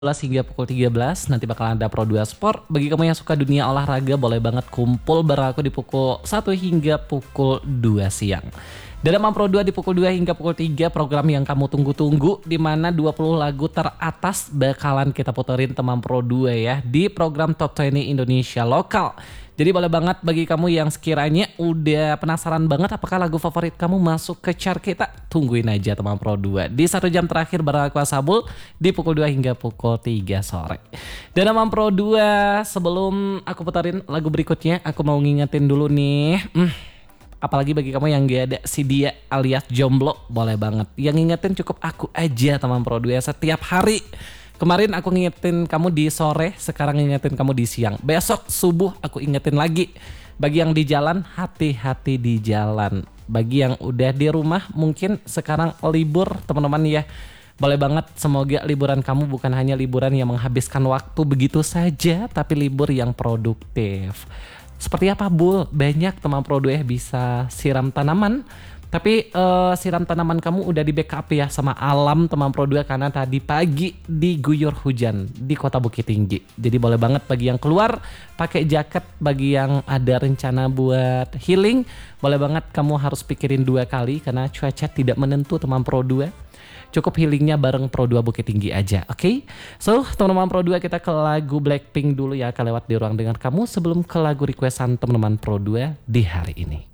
hingga pukul 13 nanti bakal ada Pro 2 Sport. Bagi kamu yang suka dunia olahraga boleh banget kumpul bareng aku di pukul 1 hingga pukul 2 siang. Dalam Pro 2 di pukul 2 hingga pukul 3 program yang kamu tunggu-tunggu di mana 20 lagu teratas bakalan kita puterin teman Pro 2 ya di program Top 20 Indonesia Lokal. Jadi boleh banget bagi kamu yang sekiranya udah penasaran banget apakah lagu favorit kamu masuk ke chart kita, tungguin aja teman Pro 2 di 1 jam terakhir bareng aku Asabul di pukul 2 hingga pukul 3 sore. Dan teman Pro 2, sebelum aku putarin lagu berikutnya, aku mau ngingetin dulu nih. Apalagi bagi kamu yang gak ada si dia alias jomblo, boleh banget. Yang ngingetin cukup aku aja teman Pro 2 setiap hari. Kemarin aku ngingetin kamu di sore, sekarang ngingetin kamu di siang. Besok subuh aku ingetin lagi. Bagi yang di jalan, hati-hati di jalan. Bagi yang udah di rumah, mungkin sekarang libur teman-teman ya. Boleh banget, semoga liburan kamu bukan hanya liburan yang menghabiskan waktu begitu saja, tapi libur yang produktif. Seperti apa Bul? Banyak teman Pro 2 bisa siram tanaman. Tapi siram tanaman kamu udah di backup ya sama alam teman Pro 2 karena tadi pagi diguyur hujan di Kota Bukit Tinggi. Jadi boleh banget bagi yang keluar pakai jaket, bagi yang ada rencana buat healing, boleh banget kamu harus pikirin 2 kali karena cuaca tidak menentu teman Pro 2. Cukup healingnya bareng Pro 2 Bukit Tinggi aja, oke? So, teman-teman Pro 2 kita ke lagu Blackpink dulu ya, kelewat di ruang dengar kamu sebelum ke lagu requestan teman-teman Pro 2 di hari ini.